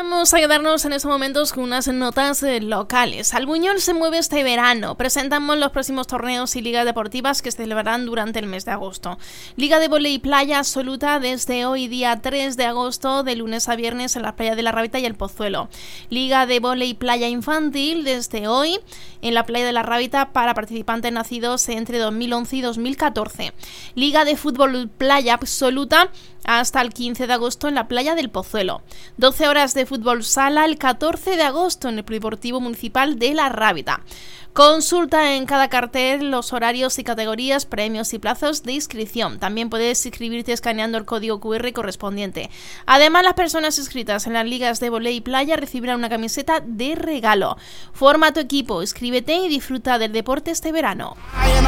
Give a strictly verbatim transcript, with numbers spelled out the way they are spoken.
Vamos a quedarnos en estos momentos con unas notas eh, locales. Albuñol se mueve este verano. Presentamos los próximos torneos y ligas deportivas que se celebrarán durante el mes de agosto. Liga de Voley Playa Absoluta desde hoy día tres de agosto, de lunes a viernes en la playa de la Rábita y el Pozuelo. Liga de Voley Playa Infantil desde hoy en la playa de la Rábita para participantes nacidos entre dos mil once y dos mil catorce. Liga de Fútbol Playa Absoluta hasta el quince de agosto en la playa del Pozuelo. doce horas de fútbol sala el catorce de agosto en el Polideportivo Municipal de la Rábita. Consulta en cada cartel los horarios y categorías, premios y plazos de inscripción. También puedes inscribirte escaneando el código cu erre correspondiente. Además, las personas inscritas en las ligas de voley playa recibirán una camiseta de regalo. Forma tu equipo, inscríbete y disfruta del deporte este verano.